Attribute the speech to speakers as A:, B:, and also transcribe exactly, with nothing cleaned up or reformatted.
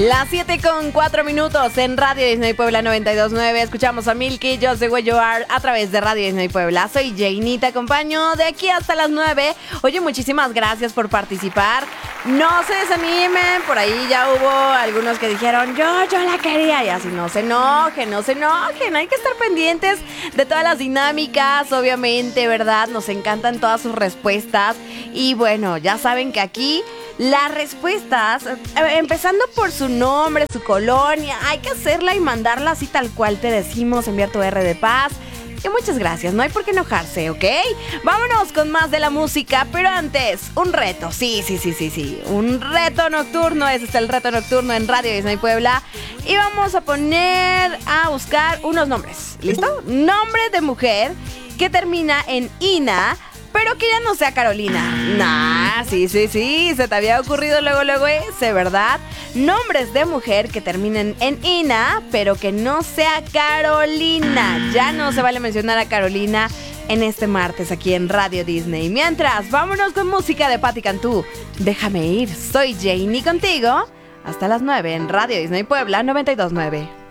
A: Las siete con cuatro minutos en Radio Disney Puebla noventa y dos punto nueve. Escuchamos a Milky, Just the Way You Are a través de Radio Disney Puebla. Soy Janie, te acompaño de aquí hasta las nueve. Oye, muchísimas gracias por participar. No se desanimen, por ahí ya hubo algunos que dijeron yo, yo la quería. Y así, no se enojen, no se enojen. Hay que estar pendientes de todas las dinámicas, obviamente, ¿verdad? Nos encantan todas sus respuestas. Y bueno, ya saben que aquí las respuestas, eh, empezando por su nombre, su colonia, hay que hacerla y mandarla así tal cual te decimos, enviar tu R de paz. Y muchas gracias, no hay por qué enojarse, ¿ok? Vámonos con más de la música, pero antes, un reto, sí, sí, sí, sí, sí, un reto nocturno, ese es el reto nocturno en Radio Disney Puebla. Y vamos a poner a buscar unos nombres, ¿listo? Nombre de mujer que termina en Ina, pero que ya no sea Carolina. Nah, sí, sí, sí, se te había ocurrido luego, luego ese, ¿verdad? Nombres de mujer que terminen en Ina, pero que no sea Carolina. Ya no se vale mencionar a Carolina en este martes aquí en Radio Disney. Mientras, vámonos con música de Patti Cantú. Déjame ir, soy Janie contigo. Hasta las nueve en Radio Disney Puebla noventa y dos punto nueve.